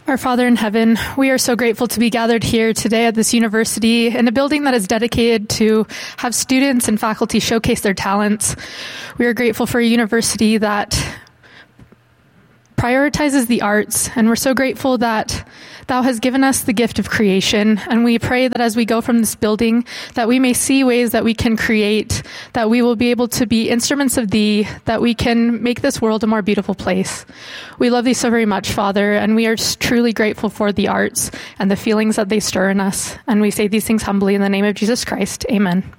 Our Father in heaven, we are so grateful to be gathered here today at this university in a building that is dedicated to have students and faculty showcase their talents. We are grateful for a university that prioritizes the arts, and we're so grateful that Thou hast given us the gift of creation, and we pray that as we go from this building, that we may see ways that we can create, that we will be able to be instruments of Thee, that we can make this world a more beautiful place. We love Thee so very much, Father, and we are truly grateful for the arts and the feelings that they stir in us, and we say these things humbly in the name of Jesus Christ. Amen.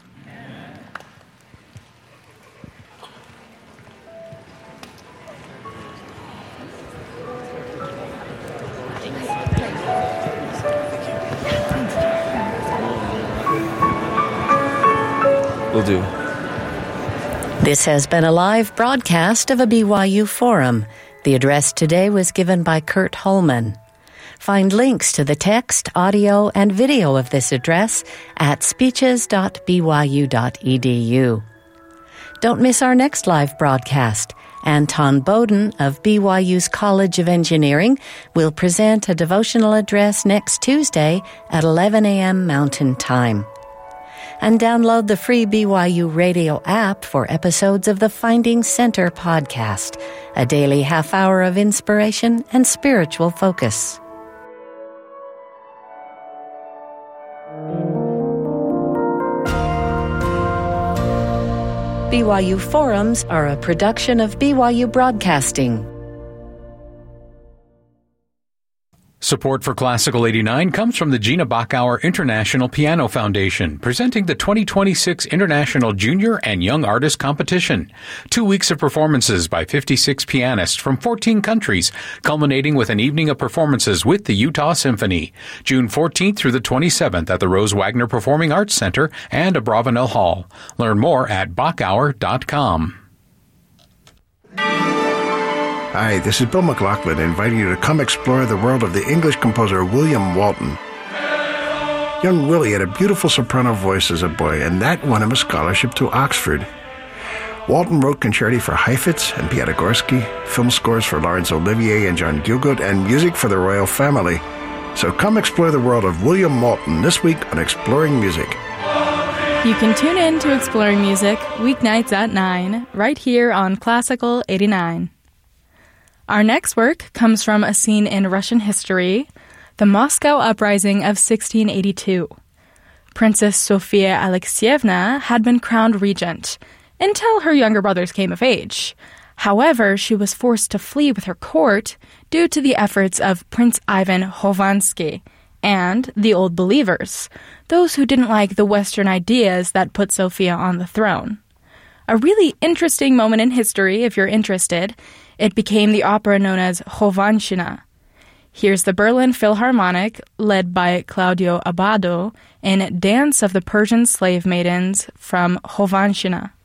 Will do. This has been a live broadcast of a BYU Forum. The address today was given by Kurt Holman. Find links to the text, audio, and video of this address at speeches.byu.edu. Don't miss our next live broadcast. Anton Bowden of BYU's College of Engineering will present a devotional address next Tuesday at 11 a.m. Mountain Time. And download the free BYU radio app for episodes of the Finding Center podcast, a daily half hour of inspiration and spiritual focus. BYU Forums are a production of BYU Broadcasting. Support for Classical 89 comes from the Gina Bachauer International Piano Foundation, presenting the 2026 International Junior and Young Artist Competition. 2 weeks of performances by 56 pianists from 14 countries, culminating with an evening of performances with the Utah Symphony. June 14th through the 27th at the Rose Wagner Performing Arts Center and Abravanel Hall. Learn more at bachauer.com. Hi, this is Bill McLaughlin inviting you to come explore the world of the English composer William Walton. Young Willie had a beautiful soprano voice as a boy, and that won him a scholarship to Oxford. Walton wrote concerti for Heifetz and Piatigorsky, film scores for Laurence Olivier and John Gielgud, and music for the royal family. So come explore the world of William Walton this week on Exploring Music. You can tune in to Exploring Music weeknights at 9, right here on Classical 89. Our next work comes from a scene in Russian history, the Moscow Uprising of 1682. Princess Sofia Alexeyevna had been crowned regent until her younger brothers came of age. However, she was forced to flee with her court due to the efforts of Prince Ivan Hovansky and the Old Believers, those who didn't like the Western ideas that put Sofia on the throne. A really interesting moment in history, if you're interested. It became the opera known as Hovanshina. Here's the Berlin Philharmonic, led by Claudio Abbado, in Dance of the Persian Slave Maidens from Hovanshina.